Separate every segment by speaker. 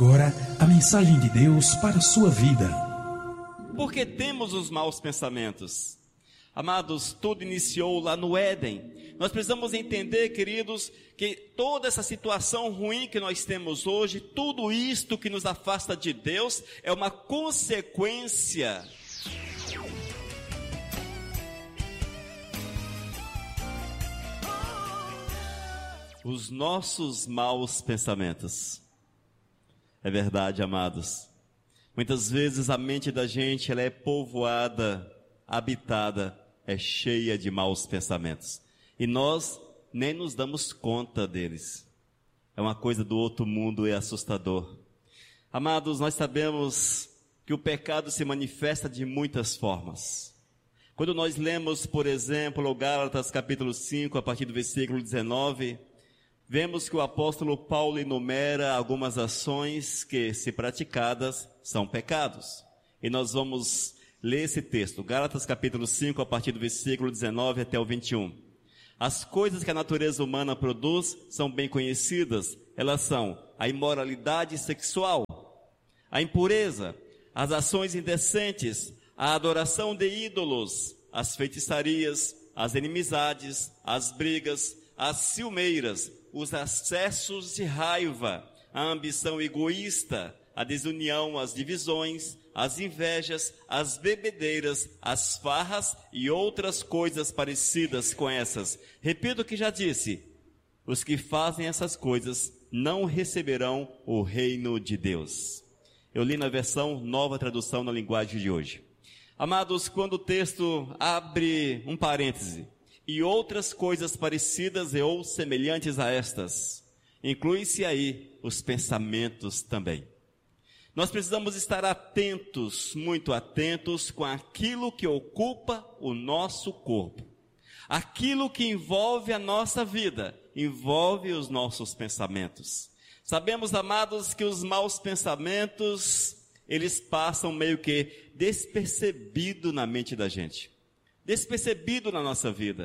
Speaker 1: agora a mensagem de Deus para a sua vida.
Speaker 2: Por que temos os maus pensamentos? Amados, tudo iniciou lá no Éden. Nós precisamos entender, queridos, que toda essa situação ruim que nós temos hoje, tudo isto que nos afasta de Deus, é uma consequência os nossos maus pensamentos. É verdade, amados. Muitas vezes a mente da gente, ela é povoada, habitada, é cheia de maus pensamentos. E nós nem nos damos conta deles. É uma coisa do outro mundo, é assustador. Amados, nós sabemos que o pecado se manifesta de muitas formas. Quando nós lemos, por exemplo, Gálatas capítulo 5, a partir do versículo 19, vemos que o apóstolo Paulo enumera algumas ações que, se praticadas, são pecados. E nós vamos ler esse texto, Gálatas capítulo 5, a partir do versículo 19 até o 21. As coisas que a natureza humana produz são bem conhecidas. Elas são a imoralidade sexual, a impureza, as ações indecentes, a adoração de ídolos, as feitiçarias, as inimizades, as brigas, as ciumeiras, os excessos de raiva, a ambição egoísta, a desunião, as divisões, as invejas, as bebedeiras, as farras e outras coisas parecidas com essas. Repito o que já disse: os que fazem essas coisas não receberão o reino de Deus. Eu li na versão Nova Tradução na linguagem de hoje. Amados, quando o texto abre um parêntese, e outras coisas parecidas e ou semelhantes a estas, inclui-se aí os pensamentos também. Nós precisamos estar atentos, muito atentos com aquilo que ocupa o nosso corpo. Aquilo que envolve a nossa vida, envolve os nossos pensamentos. Sabemos, amados, que os maus pensamentos, eles passam meio que despercebido na mente da gente. Despercebido na nossa vida.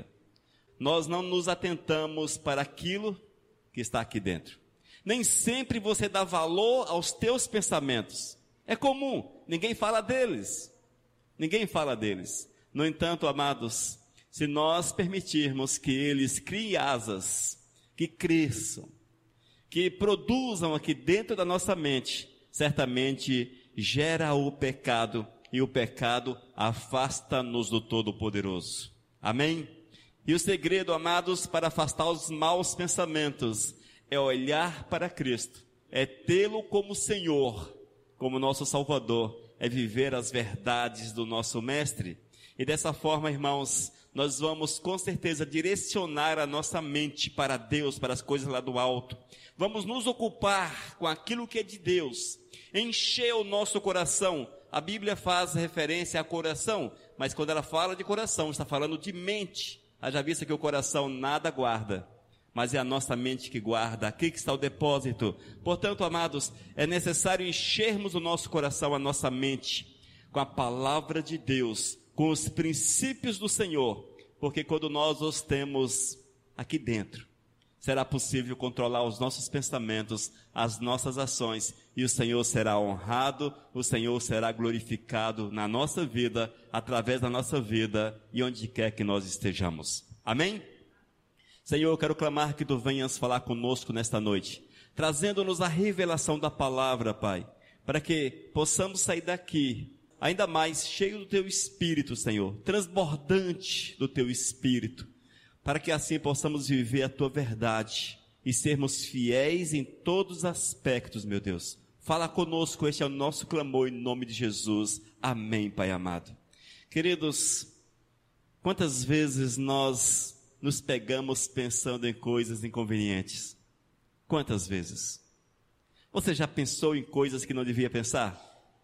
Speaker 2: Nós não nos atentamos para aquilo que está aqui dentro. Nem sempre você dá valor aos teus pensamentos. É comum, ninguém fala deles. Ninguém fala deles. No entanto, amados, se nós permitirmos que eles criem asas, que cresçam, que produzam aqui dentro da nossa mente, certamente gera o pecado, e o pecado afasta-nos do Todo-Poderoso. Amém? E o segredo, amados, para afastar os maus pensamentos é olhar para Cristo, é tê-lo como Senhor, como nosso Salvador, é viver as verdades do nosso Mestre. E dessa forma, irmãos, nós vamos com certeza direcionar a nossa mente para Deus, para as coisas lá do alto. Vamos nos ocupar com aquilo que é de Deus, encher o nosso coração. A Bíblia faz referência a coração, mas quando ela fala de coração, está falando de mente. Haja vista que o coração nada guarda, mas é a nossa mente que guarda, aqui que está o depósito. Portanto, amados, é necessário enchermos o nosso coração, a nossa mente, com a palavra de Deus, com os princípios do Senhor, porque quando nós os temos aqui dentro, será possível controlar os nossos pensamentos, as nossas ações, e o Senhor será honrado, o Senhor será glorificado na nossa vida, através da nossa vida, e onde quer que nós estejamos. Amém? Senhor, eu quero clamar que Tu venhas falar conosco nesta noite, trazendo-nos a revelação da palavra, Pai, para que possamos sair daqui, ainda mais cheio do Teu Espírito, Senhor, transbordante do Teu Espírito, para que assim possamos viver a Tua verdade e sermos fiéis em todos os aspectos, meu Deus. Fala conosco, este é o nosso clamor em nome de Jesus. Amém, Pai amado. Queridos, quantas vezes nós nos pegamos pensando em coisas inconvenientes? Quantas vezes? Você já pensou em coisas que não devia pensar?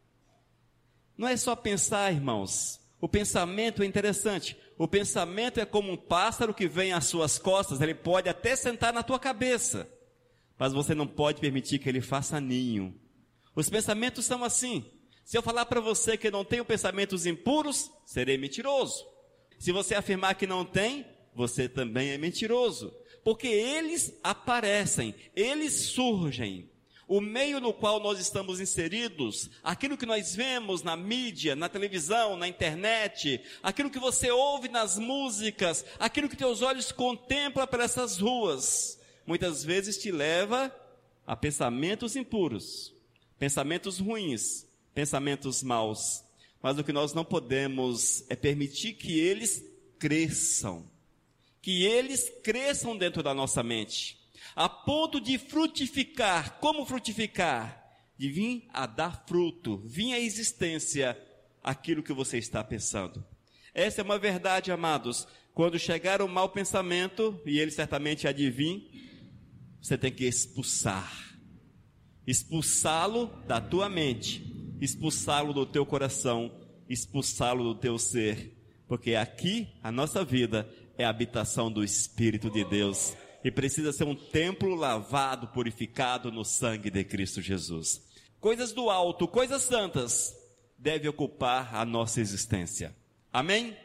Speaker 2: Não é só pensar, irmãos. O pensamento é interessante. O pensamento é como um pássaro que vem às suas costas. Ele pode até sentar na tua cabeça, mas você não pode permitir que ele faça ninho. Os pensamentos são assim. Se eu falar para você que não tenho pensamentos impuros, serei mentiroso. Se você afirmar que não tem, você também é mentiroso. Porque eles aparecem, eles surgem. O meio no qual nós estamos inseridos, aquilo que nós vemos na mídia, na televisão, na internet, aquilo que você ouve nas músicas, aquilo que teus olhos contemplam por essas ruas, muitas vezes te leva a pensamentos impuros, pensamentos ruins, pensamentos maus. Mas o que nós não podemos é permitir que eles cresçam dentro da nossa mente, a ponto de frutificar. Como frutificar? De vir a dar fruto, vir à existência aquilo que você está pensando. Essa é uma verdade, amados. Quando chegar o mau pensamento, e ele certamente há de vir, você tem que expulsá-lo da tua mente, expulsá-lo do teu coração, expulsá-lo do teu ser, porque aqui a nossa vida é a habitação do Espírito de Deus, e precisa ser um templo lavado, purificado no sangue de Cristo Jesus. Coisas do alto, coisas santas, devem ocupar a nossa existência. Amém?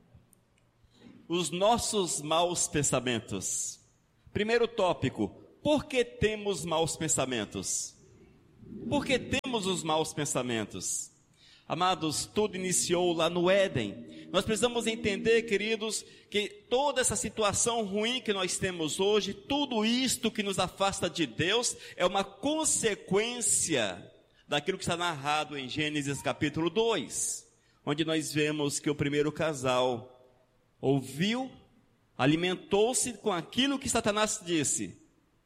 Speaker 2: Os nossos maus pensamentos. Primeiro tópico, por que temos maus pensamentos? Por que temos os maus pensamentos? Amados, tudo iniciou lá no Éden. Nós precisamos entender, queridos, que toda essa situação ruim que nós temos hoje, tudo isto que nos afasta de Deus, é uma consequência daquilo que está narrado em Gênesis capítulo 2, onde nós vemos que o primeiro casal ouviu, alimentou-se com aquilo que Satanás disse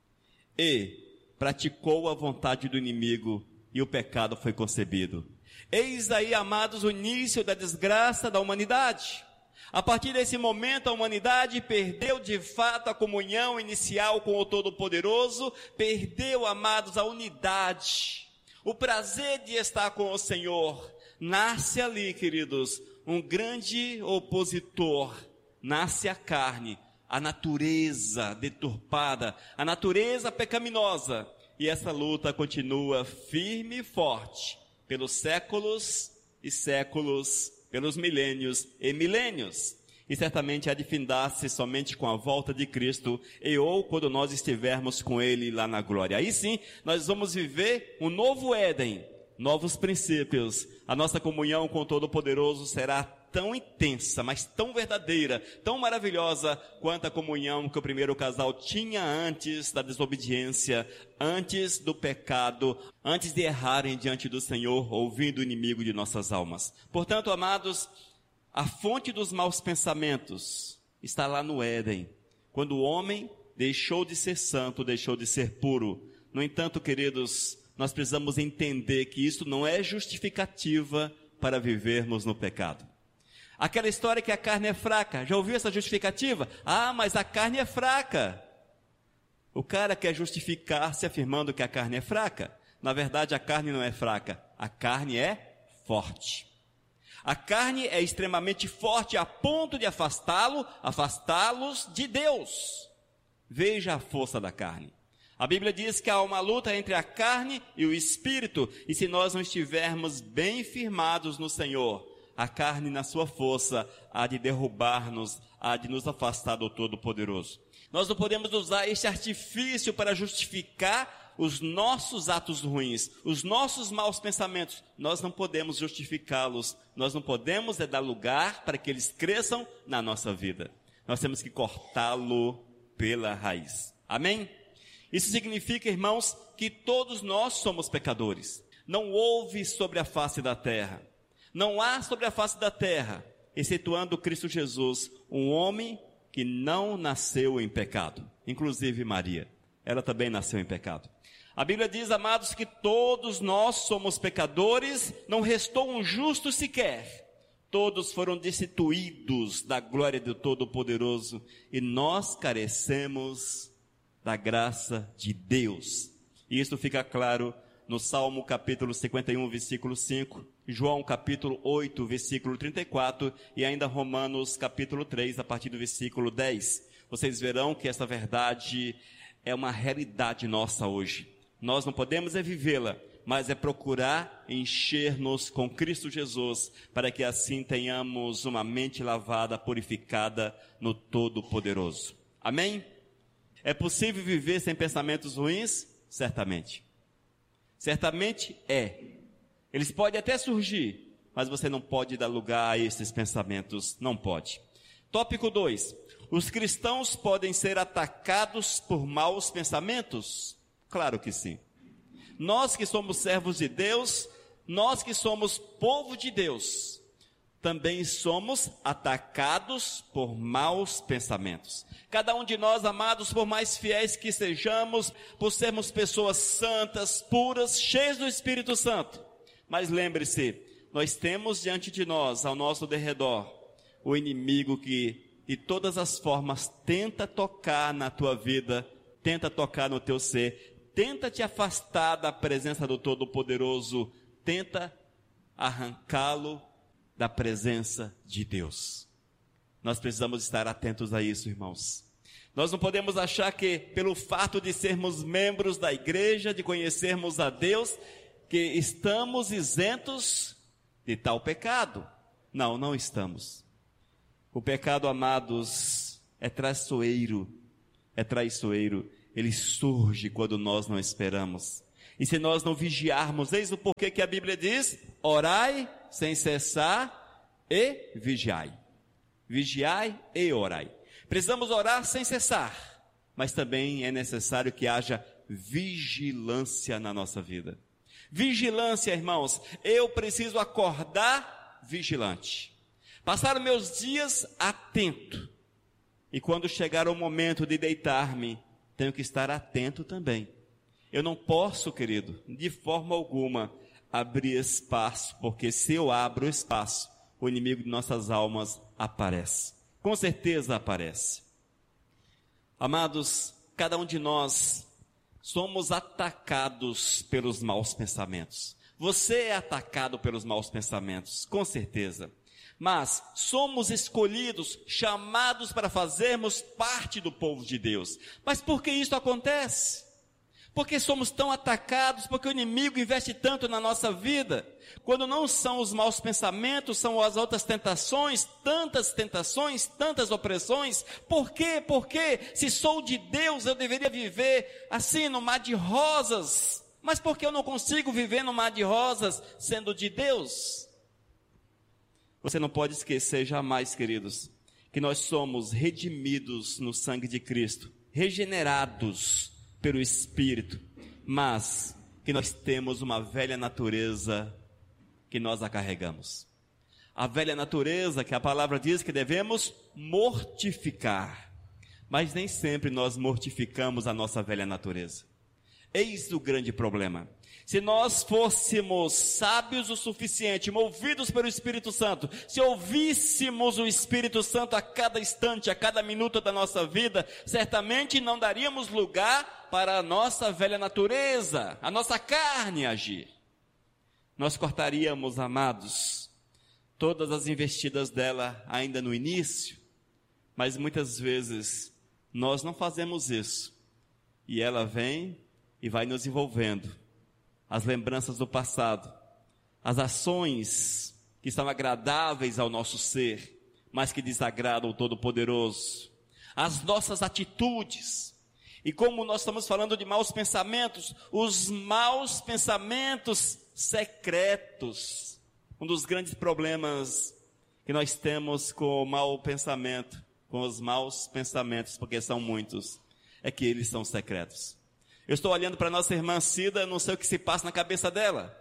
Speaker 2: e praticou a vontade do inimigo, e o pecado foi concebido. Eis aí, amados, o início da desgraça da humanidade. A partir desse momento, a humanidade perdeu de fato a comunhão inicial com o Todo-Poderoso, perdeu, amados, a unidade, o prazer de estar com o Senhor. Nasce ali, queridos, um grande opositor, nasce a carne, a natureza deturpada, a natureza pecaminosa, e essa luta continua firme e forte, pelos séculos e séculos, pelos milênios e milênios, e certamente há de findar-se somente com a volta de Cristo, e ou quando nós estivermos com Ele lá na glória. Aí sim, nós vamos viver um novo Éden, novos princípios. A nossa comunhão com o Todo-Poderoso será tão intensa, mas tão verdadeira, tão maravilhosa, quanto a comunhão que o primeiro casal tinha antes da desobediência, antes do pecado, antes de errarem diante do Senhor, ouvindo o inimigo de nossas almas. Portanto, amados, a fonte dos maus pensamentos está lá no Éden, quando o homem deixou de ser santo, deixou de ser puro. No entanto, queridos, nós precisamos entender que isso não é justificativa para vivermos no pecado. Aquela história que a carne é fraca, já ouviu essa justificativa? Ah, mas a carne é fraca. O cara quer justificar-se afirmando que a carne é fraca. Na verdade, a carne não é fraca, a carne é forte. A carne é extremamente forte a ponto de afastá-los de Deus. Veja a força da carne. A Bíblia diz que há uma luta entre a carne e o espírito, e se nós não estivermos bem firmados no Senhor, a carne na sua força há de derrubar-nos, há de nos afastar do Todo-Poderoso. Nós não podemos usar este artifício para justificar os nossos atos ruins, os nossos maus pensamentos. Nós não podemos justificá-los, nós não podemos dar lugar para que eles cresçam na nossa vida. Nós temos que cortá-lo pela raiz. Amém? Isso significa, irmãos, que todos nós somos pecadores. Não houve sobre a face da terra, não há sobre a face da terra, excetuando Cristo Jesus, um homem que não nasceu em pecado. Inclusive Maria, ela também nasceu em pecado. A Bíblia diz, amados, que todos nós somos pecadores, não restou um justo sequer. Todos foram destituídos da glória do Todo-Poderoso e nós carecemos da graça de Deus. E isso fica claro no Salmo capítulo 51, versículo 5, João capítulo 8, versículo 34 e ainda Romanos capítulo 3, a partir do versículo 10. Vocês verão que essa verdade é uma realidade nossa hoje. Nós não podemos vivê-la, mas é procurar encher-nos com Cristo Jesus, para que assim tenhamos uma mente lavada, purificada no Todo-Poderoso. Amém? É possível viver sem pensamentos ruins? Certamente. Certamente é. Eles podem até surgir, mas você não pode dar lugar a esses pensamentos. Não pode. Tópico 2. Os cristãos podem ser atacados por maus pensamentos? Claro que sim. Nós que somos servos de Deus, nós que somos povo de Deus, também somos atacados por maus pensamentos. Cada um de nós, amados, por mais fiéis que sejamos, por sermos pessoas santas, puras, cheias do Espírito Santo. Mas lembre-se, nós temos diante de nós, ao nosso derredor, o inimigo que de todas as formas tenta tocar na tua vida, tenta tocar no teu ser, tenta te afastar da presença do Todo-Poderoso, tenta arrancá-lo da presença de Deus. Nós precisamos estar atentos a isso, irmãos. Nós não podemos achar que pelo fato de sermos membros da igreja, de conhecermos a Deus, que estamos isentos de tal pecado. Não, não estamos. O pecado, amados, é traiçoeiro, ele surge quando nós não esperamos. E se nós não vigiarmos, eis o porquê que a Bíblia diz: orai sem cessar e vigiai. Vigiai e orai. Precisamos orar sem cessar, mas também é necessário que haja vigilância na nossa vida. Vigilância, irmãos, eu preciso acordar vigilante. Passar meus dias atento. E quando chegar o momento de deitar-me, tenho que estar atento também. Eu não posso, querido, de forma alguma, abrir espaço, porque se eu abro espaço, o inimigo de nossas almas aparece. Com certeza aparece. Amados, cada um de nós somos atacados pelos maus pensamentos. Você é atacado pelos maus pensamentos, com certeza. Mas somos escolhidos, chamados para fazermos parte do povo de Deus. Mas por que isso acontece? Porque somos tão atacados, porque o inimigo investe tanto na nossa vida. Quando não são os maus pensamentos, são as outras tentações, tantas opressões. Por quê? Porque se sou de Deus, eu deveria viver assim no mar de rosas. Mas por que eu não consigo viver no mar de rosas sendo de Deus? Você não pode esquecer jamais, queridos, que nós somos redimidos no sangue de Cristo, regenerados pelo Espírito, mas que nós temos uma velha natureza que nós a carregamos. A velha natureza que a palavra diz que devemos mortificar, mas nem sempre nós mortificamos a nossa velha natureza. Eis o grande problema. Se nós fôssemos sábios o suficiente, movidos pelo Espírito Santo, se ouvíssemos o Espírito Santo a cada instante, a cada minuto da nossa vida, certamente não daríamos lugar para a nossa velha natureza, a nossa carne agir. Nós cortaríamos, amados, todas as investidas dela ainda no início, mas muitas vezes nós não fazemos isso, e ela vem e vai nos envolvendo. As lembranças do passado, as ações que são agradáveis ao nosso ser, mas que desagradam o Todo-Poderoso, as nossas atitudes. E como nós estamos falando de maus pensamentos, os maus pensamentos secretos. Um dos grandes problemas que nós temos com o mau pensamento, com os maus pensamentos, porque são muitos, é que eles são secretos. Eu estou olhando para nossa irmã Cida, não sei o que se passa na cabeça dela.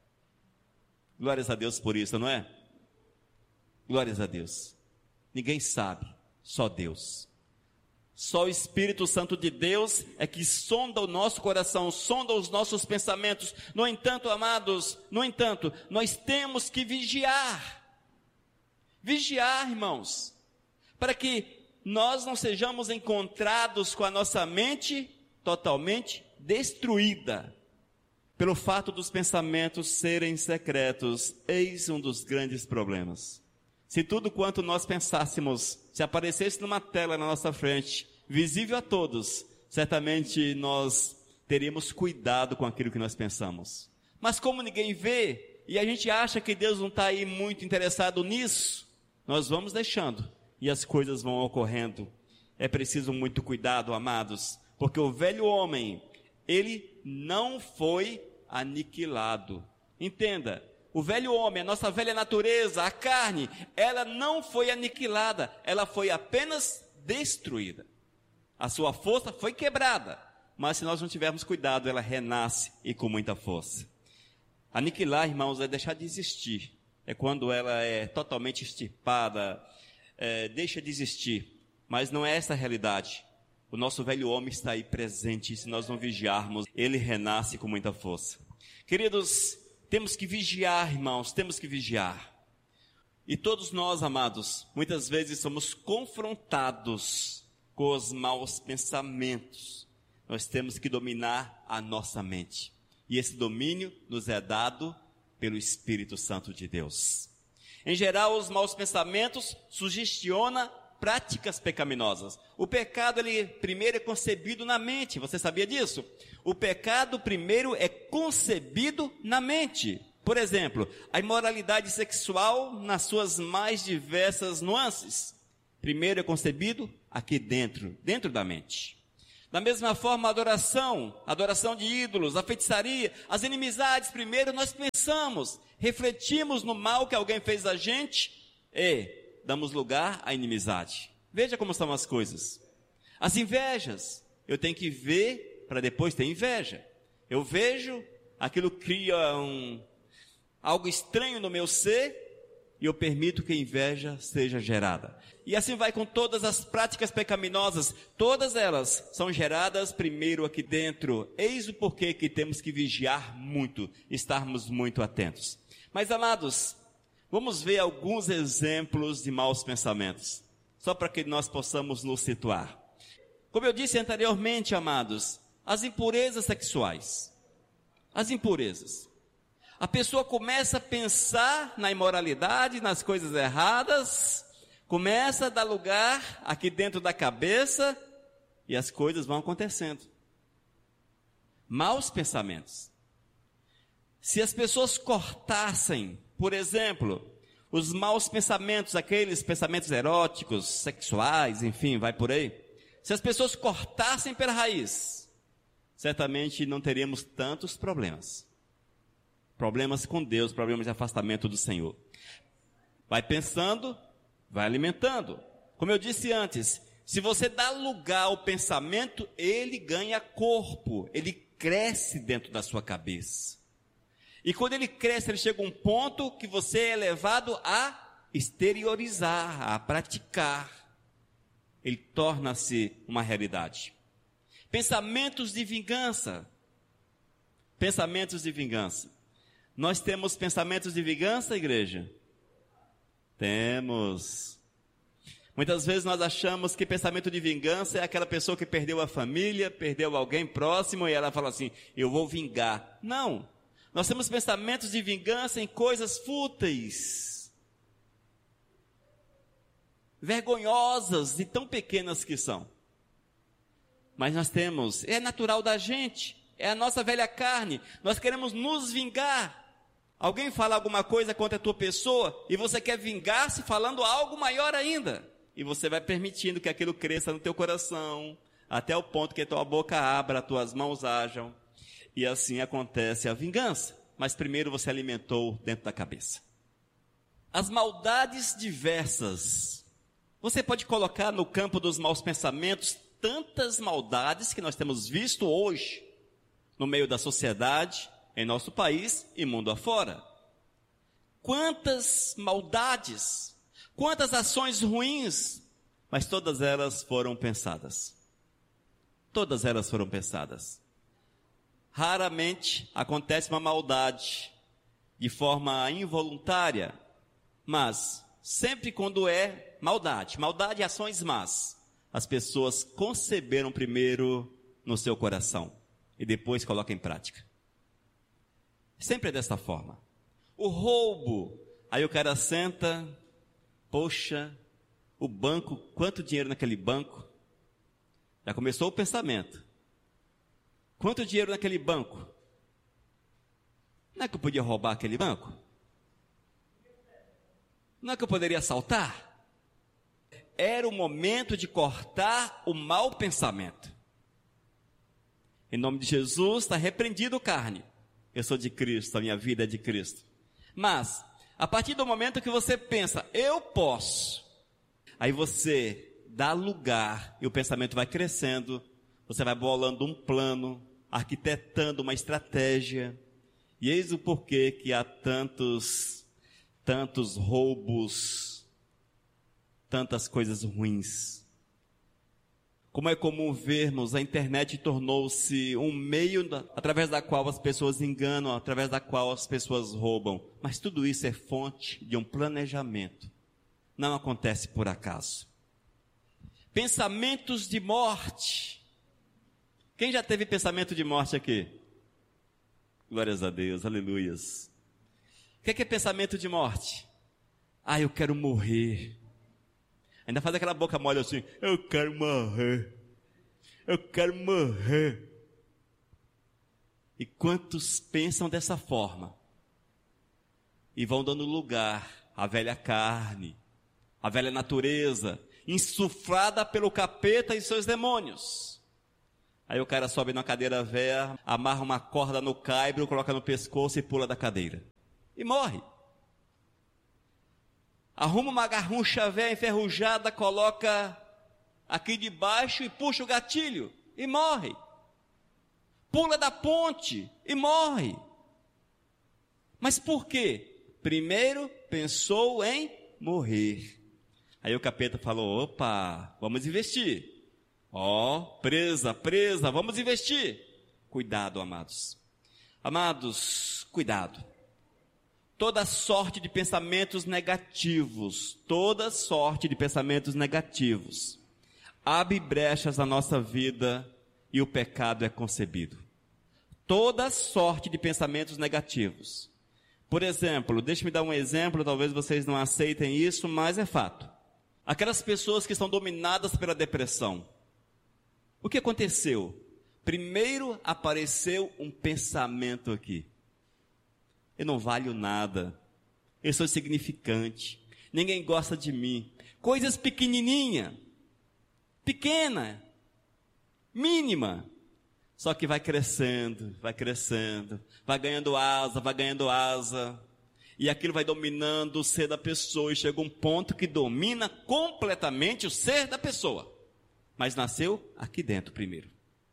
Speaker 2: Glórias a Deus por isso, não é? Glórias a Deus. Ninguém sabe, só Deus. Só o Espírito Santo de Deus é que sonda o nosso coração, sonda os nossos pensamentos. No entanto, amados, nós temos que vigiar. Vigiar, irmãos, para que nós não sejamos encontrados com a nossa mente totalmente destruída pelo fato dos pensamentos serem secretos. Eis um dos grandes problemas. Se tudo quanto nós pensássemos, se aparecesse numa tela na nossa frente, visível a todos, certamente nós teríamos cuidado com aquilo que nós pensamos. Mas como ninguém vê, e a gente acha que Deus não está aí muito interessado nisso, nós vamos deixando, e as coisas vão ocorrendo. É preciso muito cuidado, amados, porque o velho homem, ele não foi aniquilado. Entenda, o velho homem, a nossa velha natureza, a carne, ela não foi aniquilada, ela foi apenas destruída. A sua força foi quebrada, mas se nós não tivermos cuidado, ela renasce e com muita força. Aniquilar, irmãos, é deixar de existir. É quando ela é totalmente extirpada, deixa de existir. Mas não é essa a realidade. O nosso velho homem está aí presente, e se nós não vigiarmos, ele renasce com muita força. Queridos, temos que vigiar, irmãos, temos que vigiar. E todos nós, amados, muitas vezes somos confrontados com os maus pensamentos. Nós temos que dominar a nossa mente. E esse domínio nos é dado pelo Espírito Santo de Deus. Em geral, os maus pensamentos sugestionam práticas pecaminosas. O pecado, ele primeiro é concebido na mente. Você sabia disso? O pecado primeiro é concebido na mente. Por exemplo, a imoralidade sexual nas suas mais diversas nuances. Primeiro é concebido aqui dentro da mente. Da mesma forma, a adoração de ídolos, a feitiçaria, as inimizades, primeiro nós pensamos, refletimos no mal que alguém fez a gente e damos lugar à inimizade. Veja como são as coisas. As invejas, eu tenho que ver para depois ter inveja. Eu vejo, aquilo cria algo estranho no meu ser e eu permito que a inveja seja gerada. E assim vai com todas as práticas pecaminosas, todas elas são geradas primeiro aqui dentro. Eis o porquê que temos que vigiar muito, estarmos muito atentos. Mas, amados, vamos ver alguns exemplos de maus pensamentos, só para que nós possamos nos situar. Como eu disse anteriormente, amados, as impurezas sexuais. As impurezas. A pessoa começa a pensar na imoralidade, nas coisas erradas, começa a dar lugar aqui dentro da cabeça e as coisas vão acontecendo. Maus pensamentos. Se as pessoas cortassem, por exemplo, os maus pensamentos, aqueles pensamentos eróticos, sexuais, enfim, vai por aí. Se as pessoas cortassem pela raiz, certamente não teríamos tantos problemas. Problemas com Deus, problemas de afastamento do Senhor. Vai pensando, vai alimentando. Como eu disse antes, se você dá lugar ao pensamento, ele ganha corpo, ele cresce dentro da sua cabeça. E quando ele cresce, ele chega a um ponto que você é levado a exteriorizar, a praticar. Ele torna-se uma realidade. Pensamentos de vingança. Pensamentos de vingança. Nós temos pensamentos de vingança, igreja? Temos. Muitas vezes nós achamos que pensamento de vingança é aquela pessoa que perdeu a família, perdeu alguém próximo e ela fala assim, eu vou vingar. Não. Nós temos pensamentos de vingança em coisas fúteis, vergonhosas e tão pequenas que são. Mas nós temos, é natural da gente, é a nossa velha carne, nós queremos nos vingar. Alguém fala alguma coisa contra a tua pessoa e você quer vingar-se falando algo maior ainda. E você vai permitindo que aquilo cresça no teu coração, até o ponto que a tua boca abra, as tuas mãos hajam. E assim acontece a vingança. Mas primeiro você alimentou dentro da cabeça. As maldades diversas. Você pode colocar no campo dos maus pensamentos tantas maldades que nós temos visto hoje no meio da sociedade, em nosso país e mundo afora. Quantas maldades, quantas ações ruins, mas todas elas foram pensadas. Todas elas foram pensadas. Raramente acontece uma maldade de forma involuntária, mas sempre quando é maldade e ações más, as pessoas conceberam primeiro no seu coração e depois colocam em prática. Sempre é dessa forma. O roubo, aí o cara senta, poxa, o banco, quanto dinheiro naquele banco? Já começou o pensamento. Quanto dinheiro naquele banco? Não é que eu podia roubar aquele banco? Não é que eu poderia assaltar? Era o momento de cortar o mau pensamento. Em nome de Jesus, está repreendido carne. eu sou de Cristo, a minha vida é de Cristo. Mas, a partir do momento que você pensa, eu posso, aí você dá lugar e o pensamento vai crescendo, você vai bolando um plano, arquitetando uma estratégia, e eis o porquê que há tantos roubos, tantas coisas ruins. Como é comum vermos, a internet tornou-se um meio através da qual as pessoas enganam, através da qual as pessoas roubam. Mas tudo isso é fonte de um planejamento. Não acontece por acaso. Pensamentos de morte. Quem já teve pensamento de morte aqui? Glórias a Deus, aleluias. O que é pensamento de morte? Eu quero morrer. Ainda faz aquela boca mole assim, eu quero morrer. Eu quero morrer. E quantos pensam dessa forma? E vão dando lugar à velha carne, à velha natureza, insuflada pelo capeta e seus demônios. Aí o cara sobe na cadeira velha, amarra uma corda no caibro, coloca no pescoço e pula da cadeira. E morre. Arruma uma garrucha velha enferrujada, coloca aqui debaixo e puxa o gatilho e morre. Pula da ponte e morre. Mas por quê? Primeiro pensou em morrer. Aí o capeta falou, opa, vamos investir. Presa, vamos investir. Cuidado, amados. Amados, cuidado. Toda sorte de pensamentos negativos, abre brechas na nossa vida e o pecado é concebido. Toda sorte de pensamentos negativos. Por exemplo, deixe-me dar um exemplo, talvez vocês não aceitem isso, mas é fato. Aquelas pessoas que estão dominadas pela depressão. O que aconteceu? Primeiro apareceu um pensamento aqui. Eu não valho nada, eu sou insignificante, ninguém gosta de mim. Coisas pequenininha, pequena, mínima, só que vai crescendo, vai ganhando asa, e aquilo vai dominando o ser da pessoa, e chega um ponto que domina completamente o ser da pessoa. Mas nasceu aqui dentro primeiro.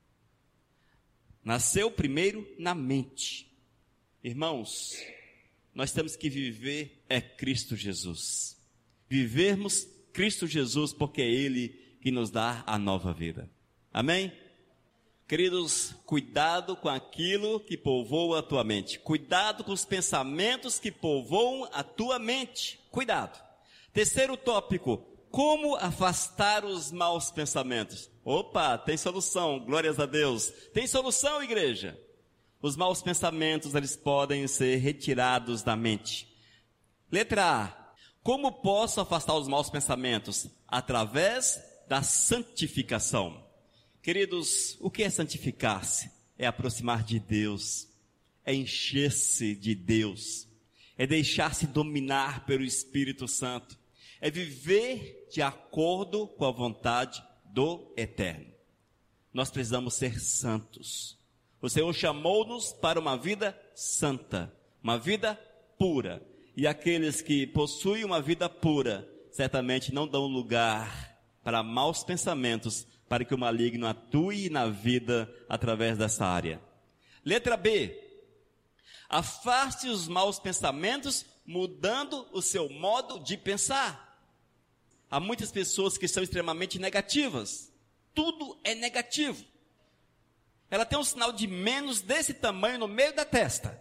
Speaker 2: Nasceu primeiro na mente. Irmãos, nós temos que viver Cristo Jesus. Vivermos Cristo Jesus porque é Ele que nos dá a nova vida. Amém? Queridos, cuidado com aquilo que povoa a tua mente. Cuidado com os pensamentos que povoam a tua mente. Cuidado. Terceiro tópico, como afastar os maus pensamentos? Opa, tem solução, glórias a Deus. Tem solução, igreja. Os maus pensamentos, eles podem ser retirados da mente. Letra A. Como posso afastar os maus pensamentos? Através da santificação. Queridos, o que é santificar-se? É aproximar de Deus. É encher-se de Deus. É deixar-se dominar pelo Espírito Santo. É viver de acordo com a vontade do Eterno. Nós precisamos ser santos. O Senhor chamou-nos para uma vida santa, uma vida pura. E aqueles que possuem uma vida pura, certamente não dão lugar para maus pensamentos, para que o maligno atue na vida através dessa área. Letra B. Afaste os maus pensamentos, mudando o seu modo de pensar. Há muitas pessoas que são extremamente negativas. Tudo é negativo. Ela tem um sinal de menos desse tamanho no meio da testa.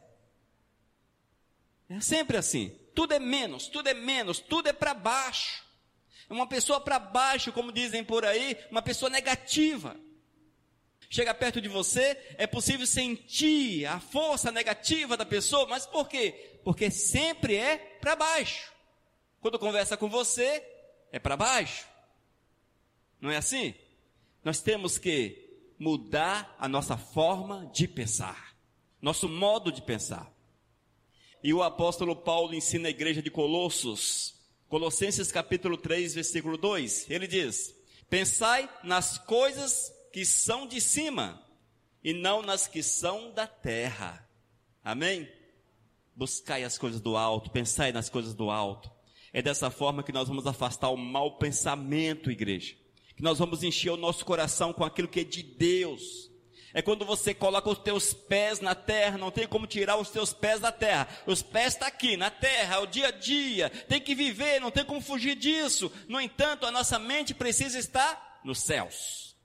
Speaker 2: É sempre assim. Tudo é menos, tudo é para baixo. Uma pessoa para baixo, como dizem por aí, uma pessoa negativa. Chega perto de você, é possível sentir a força negativa da pessoa, mas por quê? Porque sempre é para baixo. Quando conversa com você, é para baixo. Não é assim? Nós temos que mudar a nossa forma de pensar, nosso modo de pensar. E o apóstolo Paulo ensina a igreja de Colossenses capítulo 3, versículo 2, ele diz: pensai nas coisas que são de cima, e não nas que são da terra. Amém? Buscai as coisas do alto, pensai nas coisas do alto. É dessa forma que nós vamos afastar o mau pensamento, igreja. Que nós vamos encher o nosso coração com aquilo que é de Deus. É quando você coloca os teus pés na terra, não tem como tirar os teus pés da terra. Os pés estão aqui, na terra, é o dia a dia. Tem que viver, não tem como fugir disso. No entanto, a nossa mente precisa estar nos céus.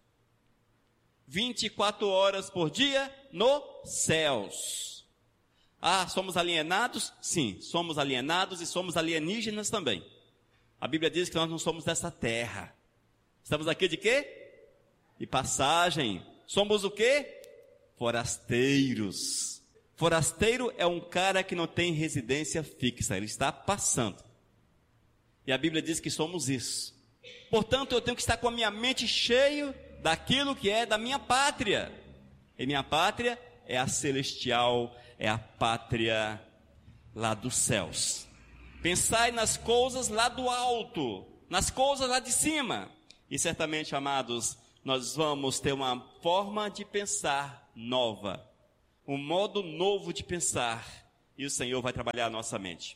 Speaker 2: 24 horas por dia, nos céus. Ah, somos alienados? Sim, somos alienados e somos alienígenas também. A Bíblia diz que nós não somos dessa terra. Estamos aqui de quê? De passagem. Somos o quê? Forasteiros. Forasteiro é um cara que não tem residência fixa, ele está passando. E a Bíblia diz que somos isso. Portanto, eu tenho que estar com a minha mente cheia daquilo que é da minha pátria. E minha pátria é a celestial, é a pátria lá dos céus. Pensai nas coisas lá do alto, nas coisas lá de cima. E certamente, amados, nós vamos ter uma forma de pensar nova, um modo novo de pensar, e o Senhor vai trabalhar a nossa mente.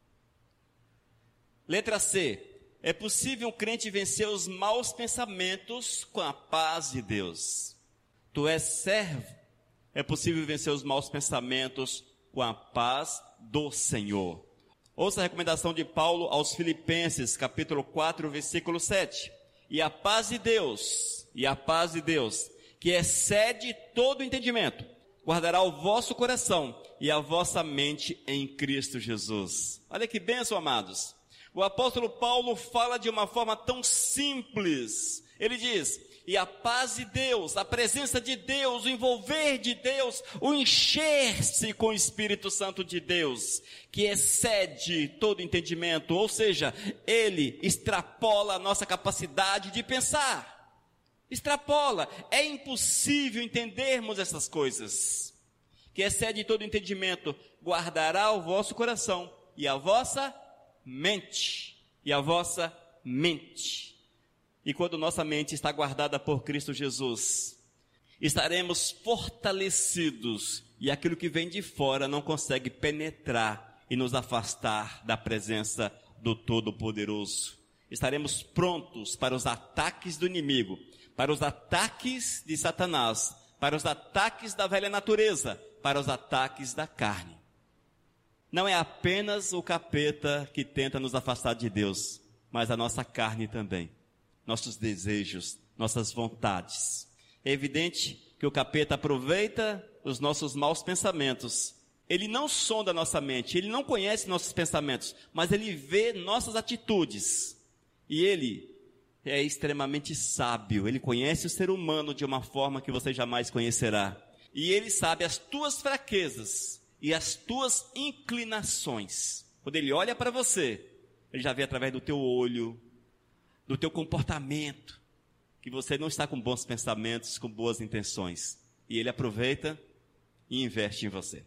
Speaker 2: Letra C. É possível um crente vencer os maus pensamentos com a paz de Deus. Tu és servo. É possível vencer os maus pensamentos com a paz do Senhor. Ouça a recomendação de Paulo aos Filipenses, capítulo 4, versículo 7. E a paz de Deus, que excede todo entendimento, guardará o vosso coração e a vossa mente em Cristo Jesus. Olha que bênção, amados. O apóstolo Paulo fala de uma forma tão simples. Ele diz, e a paz de Deus, a presença de Deus, o envolver de Deus, o encher-se com o Espírito Santo de Deus, que excede todo entendimento, ou seja, ele extrapola a nossa capacidade de pensar. Extrapola, é impossível entendermos essas coisas. Que excede todo entendimento, guardará o vosso coração e a vossa mente. E quando nossa mente está guardada por Cristo Jesus, estaremos fortalecidos e aquilo que vem de fora não consegue penetrar e nos afastar da presença do Todo-Poderoso. Estaremos prontos para os ataques do inimigo, para os ataques de Satanás, para os ataques da velha natureza, para os ataques da carne. Não é apenas o capeta que tenta nos afastar de Deus, mas a nossa carne também. Nossos desejos, nossas vontades. É evidente que o capeta aproveita os nossos maus pensamentos. Ele não sonda a nossa mente, ele não conhece nossos pensamentos, mas ele vê nossas atitudes. E ele é extremamente sábio, ele conhece o ser humano de uma forma que você jamais conhecerá. E ele sabe as tuas fraquezas e as tuas inclinações. Quando ele olha para você, ele já vê através do teu olho, do teu comportamento, que você não está com bons pensamentos, com boas intenções. E ele aproveita e investe em você.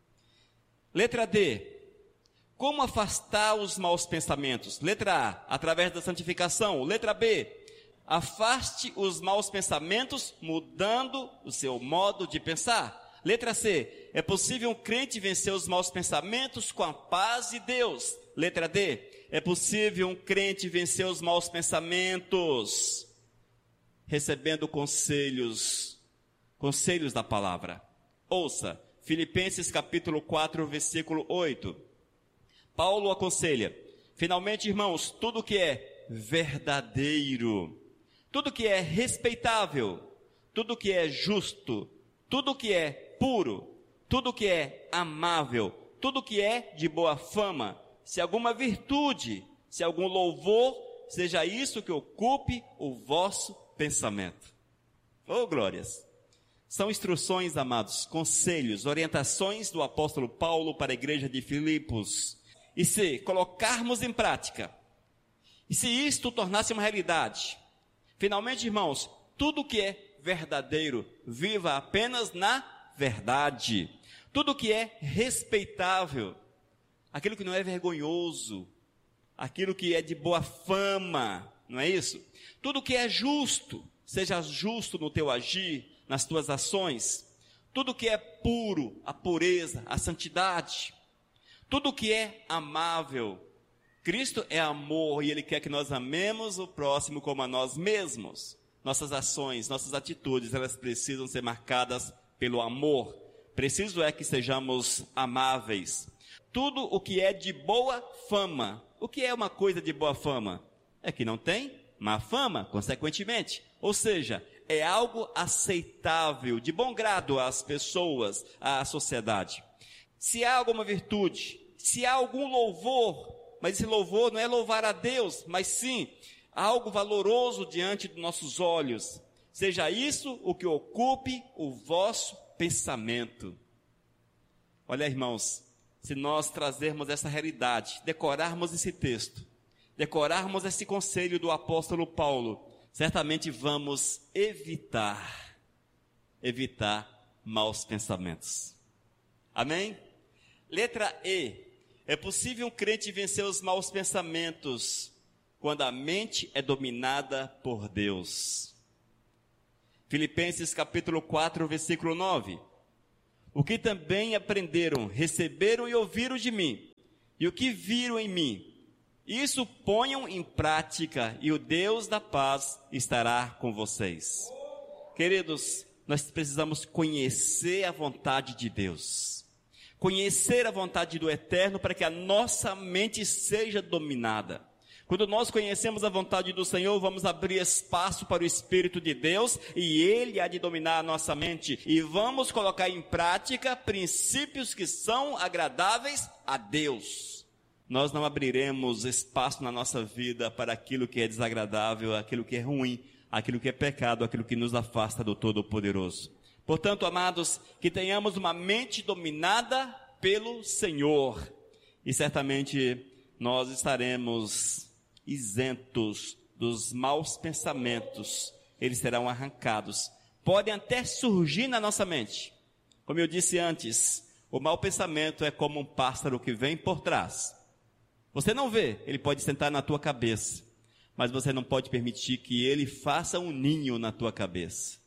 Speaker 2: Letra D. Como afastar os maus pensamentos? Letra A, através da santificação. Letra B, afaste os maus pensamentos mudando o seu modo de pensar. Letra C, é possível um crente vencer os maus pensamentos com a paz de Deus. Letra D, é possível um crente vencer os maus pensamentos recebendo conselhos da palavra. Ouça, Filipenses capítulo 4, versículo 8. Paulo aconselha, finalmente, irmãos, tudo que é verdadeiro, tudo que é respeitável, tudo que é justo, tudo que é puro, tudo que é amável, tudo que é de boa fama, se alguma virtude, se algum louvor, seja isso que ocupe o vosso pensamento. Oh, glórias! São instruções, amados, conselhos, orientações do apóstolo Paulo para a igreja de Filipos. E se colocarmos em prática, e se isto tornasse uma realidade, finalmente, irmãos, tudo que é verdadeiro, viva apenas na verdade. Tudo que é respeitável, aquilo que não é vergonhoso, aquilo que é de boa fama, não é isso? Tudo que é justo, seja justo no teu agir, nas tuas ações. tudo que é puro, a pureza, a santidade, tudo que é amável. Cristo é amor e Ele quer que nós amemos o próximo como a nós mesmos. Nossas ações, nossas atitudes, elas precisam ser marcadas pelo amor. Preciso é que sejamos amáveis. Tudo o que é de boa fama. O que é uma coisa de boa fama? É que não tem má fama, consequentemente. Ou seja, é algo aceitável, de bom grado às pessoas, à sociedade. Se há alguma virtude, se há algum louvor, mas esse louvor não é louvar a Deus, mas sim algo valoroso diante dos nossos olhos. Seja isso o que ocupe o vosso pensamento. Olha, irmãos, se nós trazermos essa realidade, decorarmos esse texto, decorarmos esse conselho do apóstolo Paulo, certamente vamos evitar maus pensamentos. Amém? Letra E. É possível um crente vencer os maus pensamentos quando a mente é dominada por Deus. Filipenses capítulo 4, versículo 9. O que também aprenderam, receberam e ouviram de mim, e o que viram em mim, isso ponham em prática, e o Deus da paz estará com vocês. Queridos, nós precisamos conhecer a vontade de Deus, conhecer a vontade do Eterno, para que a nossa mente seja dominada. Quando nós conhecemos a vontade do Senhor, vamos abrir espaço para o Espírito de Deus, e Ele há de dominar a nossa mente, e vamos colocar em prática princípios que são agradáveis a Deus. Nós não abriremos espaço na nossa vida para aquilo que é desagradável, aquilo que é ruim, aquilo que é pecado, aquilo que nos afasta do Todo-Poderoso. Portanto, amados, que tenhamos uma mente dominada pelo Senhor, e certamente nós estaremos isentos dos maus pensamentos, eles serão arrancados. Podem até surgir na nossa mente. Como eu disse antes, o mau pensamento é como um pássaro que vem por trás. Você não vê, ele pode sentar na tua cabeça, mas você não pode permitir que ele faça um ninho na tua cabeça,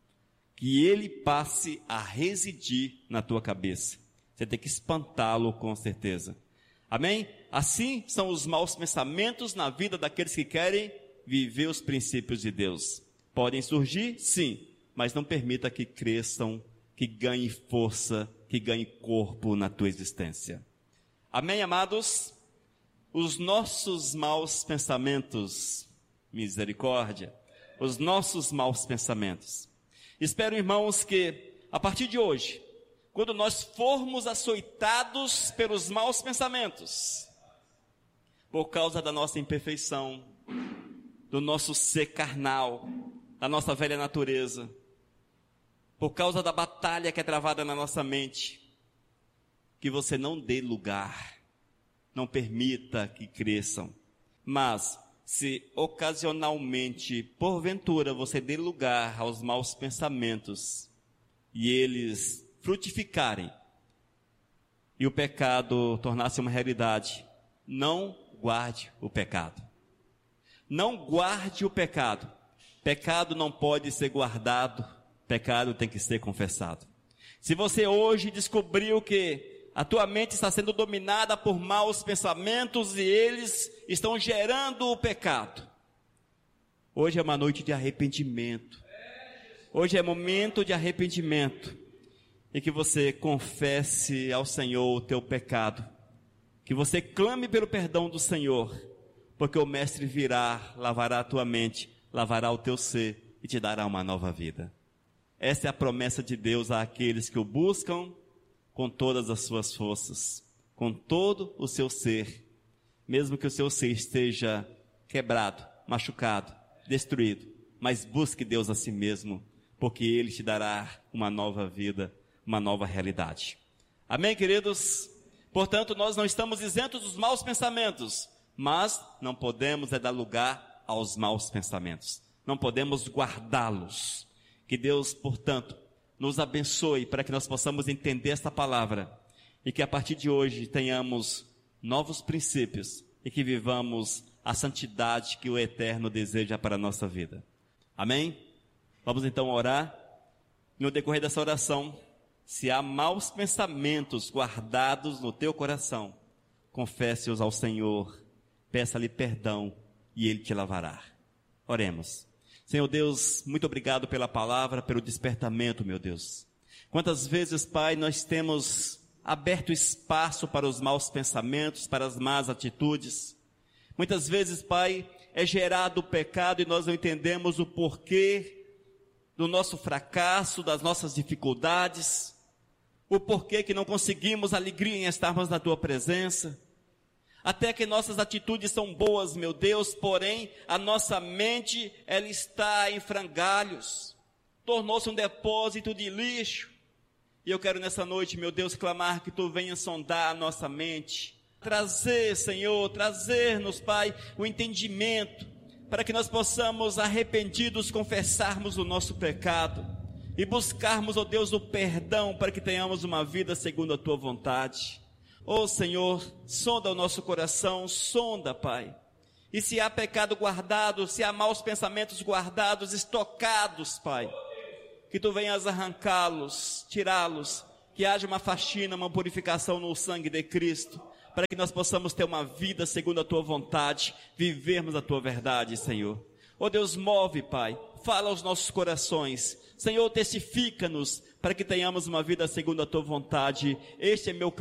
Speaker 2: que ele passe a residir na tua cabeça. Você tem que espantá-lo com certeza. Amém? Assim são os maus pensamentos na vida daqueles que querem viver os princípios de Deus. Podem surgir, sim, mas não permita que cresçam, que ganhem força, que ganhem corpo na tua existência. Amém, amados? Os nossos maus pensamentos, misericórdia, os nossos maus pensamentos. Espero, irmãos, que a partir de hoje, quando nós formos açoitados pelos maus pensamentos, por causa da nossa imperfeição, do nosso ser carnal, da nossa velha natureza, por causa da batalha que é travada na nossa mente, que você não dê lugar, não permita que cresçam, mas se ocasionalmente, porventura, você dê lugar aos maus pensamentos, e eles frutificarem, e o pecado tornar-se uma realidade, não guarde o pecado. Não guarde o pecado. Pecado não pode ser guardado, pecado tem que ser confessado. Se você hoje descobriu que a tua mente está sendo dominada por maus pensamentos e eles estão gerando o pecado, hoje é uma noite de arrependimento. Hoje é momento de arrependimento. E que você confesse ao Senhor o teu pecado, que você clame pelo perdão do Senhor, porque o Mestre virá, lavará a tua mente, lavará o teu ser e te dará uma nova vida. Essa é a promessa de Deus àqueles que o buscam com todas as suas forças, com todo o seu ser, mesmo que o seu ser esteja quebrado, machucado, destruído, mas busque Deus a si mesmo, porque Ele te dará uma nova vida, uma nova realidade. Amém, queridos? Portanto, nós não estamos isentos dos maus pensamentos, mas não podemos dar lugar aos maus pensamentos. Não podemos guardá-los. Que Deus, portanto, nos abençoe para que nós possamos entender esta palavra e que a partir de hoje tenhamos novos princípios e que vivamos a santidade que o Eterno deseja para a nossa vida. Amém? Vamos então orar. No decorrer dessa oração, Se há maus pensamentos guardados no teu coração, confesse-os ao Senhor, peça-lhe perdão e Ele te lavará. Oremos. Senhor Deus, muito obrigado pela palavra, pelo despertamento, meu Deus. Quantas vezes, Pai, nós temos aberto espaço para os maus pensamentos, para as más atitudes. Muitas vezes, Pai, é gerado o pecado e nós não entendemos o porquê do nosso fracasso, das nossas dificuldades, o porquê que não conseguimos alegria em estarmos na Tua presença. Até que nossas atitudes são boas, meu Deus, porém a nossa mente, ela está em frangalhos, tornou-se um depósito de lixo. E eu quero nessa noite, meu Deus, clamar que Tu venha sondar a nossa mente, trazer, Senhor, trazer-nos, Pai, o entendimento, para que nós possamos, arrependidos, confessarmos o nosso pecado e buscarmos, ó Deus, o perdão para que tenhamos uma vida segundo a Tua vontade. Ó Senhor, sonda o nosso coração, sonda, Pai. E se há pecado guardado, se há maus pensamentos guardados, estocados, Pai, que Tu venhas arrancá-los, tirá-los, que haja uma faxina, uma purificação no sangue de Cristo, para que nós possamos ter uma vida segundo a Tua vontade, vivermos a Tua verdade, Senhor. Ó Deus, move, Pai, fala aos nossos corações. Senhor, testifica-nos, para que tenhamos uma vida segundo a Tua vontade. Este é meu